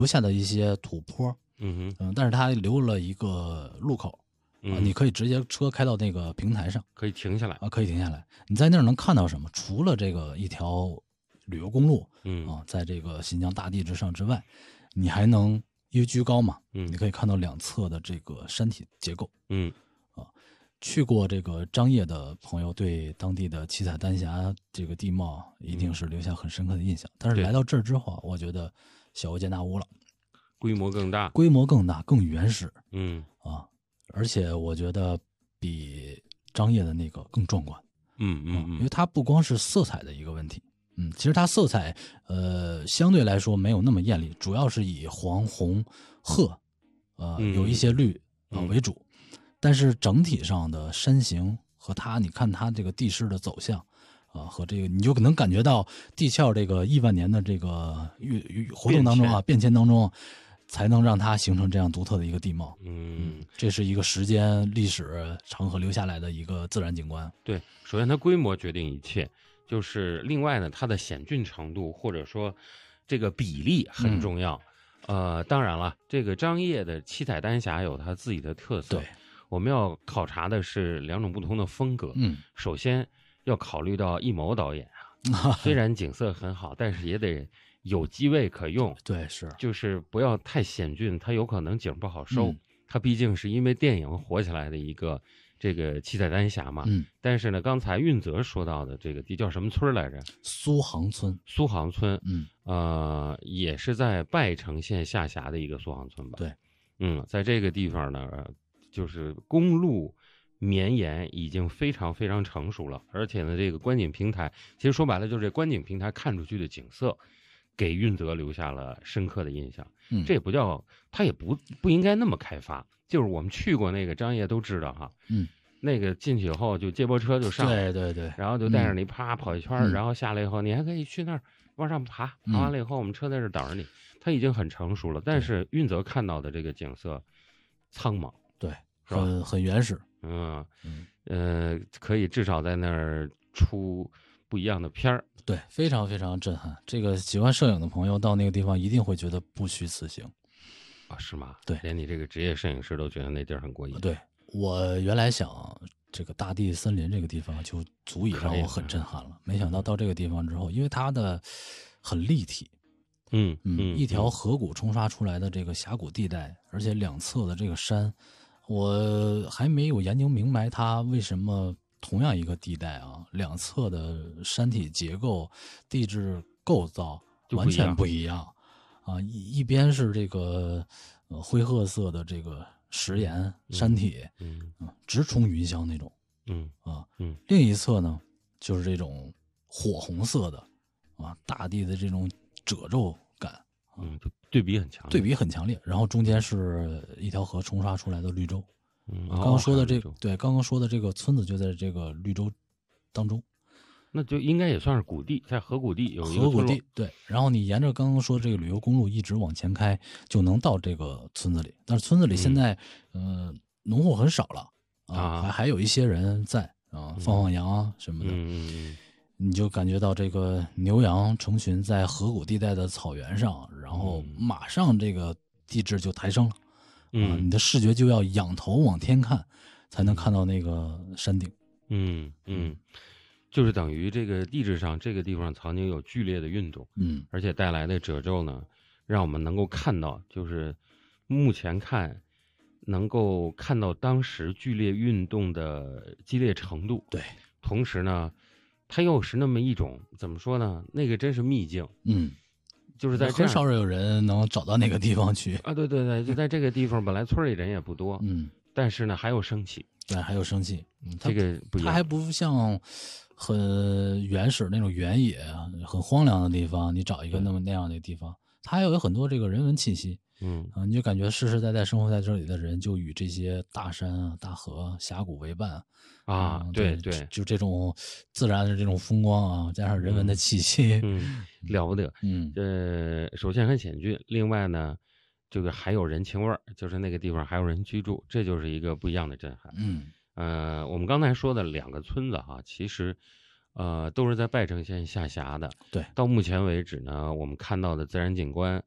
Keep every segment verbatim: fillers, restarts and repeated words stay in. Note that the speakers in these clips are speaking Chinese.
留下的一些土坡， 嗯嗯、但是它留了一个路口。 哼， 啊，你可以直接车开到那个平台上， 可以停下来啊，可以停下来。你在那儿能看到什么？除了这个一条旅游公路， 嗯啊，在这个新疆大地之上之外，你还能因为居高嘛， 嗯你可以看到两侧的这个山体结构。 嗯啊，去过这个张掖的朋友，对当地的七彩丹霞这个地貌一定是留下很深刻的印象。但是对来到这儿之后，我觉得小巫见大巫了， 规模更大， 规模更大，更原始嗯啊，而且我觉得比张掖的那个更壮观。 嗯嗯嗯因为它不光是色彩的一个问题，嗯，其实它色彩呃相对来说没有那么艳丽，主要是以黄、红、褐，呃， 嗯有一些绿啊、呃嗯为主，但是整体上的山形和它，你看它这个地势的走向啊、和这个你就能感觉到地壳这个亿万年的这个运运活动当中啊变迁当中，才能让它形成这样独特的一个地貌。 嗯， 这是一个时间、历史长河留下来的一个自然景观。 对，首先它规模决定一切，就是另外呢，它的险峻程度或者说这个比例很重要。 嗯、 呃，当然了，这个张掖的七彩丹霞有它自己的特色， 对， 我们要考察的是两种不同的风格。 嗯， 首先要考虑到艺谋导演啊，虽然景色很好，但是也得有机位可用。 对，是， 就是不要太险峻，它有可能景不好收。 嗯它毕竟是因为电影火起来的一个这个七彩丹霞嘛。 嗯， 但是呢，刚才运泽说到的这个地叫什么村来着？ 苏杭村。 苏杭村。 嗯， 呃，也是在拜城县下辖的一个苏杭村吧？ 对， 嗯，在这个地方呢，呃就是公路绵延已经非常非常成熟了，而且呢，这个观景平台，其实说白了就是这观景平台看出去的景色，给运泽留下了深刻的印象。 嗯， 这也不叫，它也不不应该那么开发。就是我们去过那个张掖都知道哈， 嗯， 那个进去以后就接驳车就上来， 对对对， 然后就带着你啪跑一圈， 嗯、 然后下来以后你还可以去那儿往上爬， 嗯、 爬完了以后我们车在这等着你。它已经很成熟了，但是运泽看到的这个景色苍茫， 对， 是吧？ 很很原始。 嗯嗯呃，可以至少在那儿出不一样的片儿。 对，非常非常震撼。这个喜欢摄影的朋友到那个地方一定会觉得不虚此行啊，是吗？ 对， 连你这个职业摄影师都觉得那地儿很过瘾。 对，我原来想这个大地森林这个地方就足以让我很震撼了，没想到到这个地方之后，因为它的很立体。 嗯嗯，一条河谷冲刷出来的这个峡谷地带，而且两侧的这个山，我还没有研究明白它为什么同样一个地带啊，两侧的山体结构、地质构造完全不一样啊！一一边是这个呃灰褐色的这个石岩山体， 嗯嗯、啊，直冲云霄那种， 嗯啊嗯， 另一侧呢就是这种火红色的啊，大地的这种褶皱感， 嗯，对比很强烈， 对比很强烈。然后中间是一条河冲刷出来的绿洲， 嗯， 刚刚说的这个、 哦、对，刚刚说的这个村子就在这个绿洲当中， 那就应该也算是谷地，在河谷地有一个河谷地，对。然后你沿着刚刚说这个旅游公路一直往前开，就能到这个村子里。但是村子里现在，嗯、呃，农户很少了啊，还还有一些人在啊，放放羊啊什么的。 嗯嗯。 你就感觉到这个牛羊成群在河谷地带的草原上，然后马上这个地质就抬升了， 嗯、 啊，你的视觉就要仰头往天看，才能看到那个山顶。 嗯嗯，就是等于这个地质上这个地方曾经有剧烈的运动， 嗯， 而且带来的褶皱呢，让我们能够看到，就是目前看能够看到当时剧烈运动的激烈程度。 对， 同时呢。它又是那么一种怎么说呢？那个真是秘境， 嗯， 就是在很少有人能找到那个地方去啊。对对对，就在这个地方，本来村里人也不多， 嗯， 但是呢还有生气， 对，还有生气，嗯， 这个不一样， 它还不像很原始那种原野、很荒凉的地方，你找一个那么那样的地方，它还有很多这个人文气息。 嗯啊，你就感觉世世代代生活在这里的人，就与这些大山啊、大河、峡谷为伴啊， 嗯、 对对，就这种自然的这种风光啊，加上人文的气息， 嗯，嗯了不得， 嗯， 呃，首先很险峻，另外呢，这个还有人情味儿，就是那个地方还有人居住，这就是一个不一样的震撼。 嗯， 呃，我们刚才说的两个村子哈，其实呃都是在拜城县下辖的， 对， 到目前为止呢，我们看到的自然景观。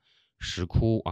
石窟啊。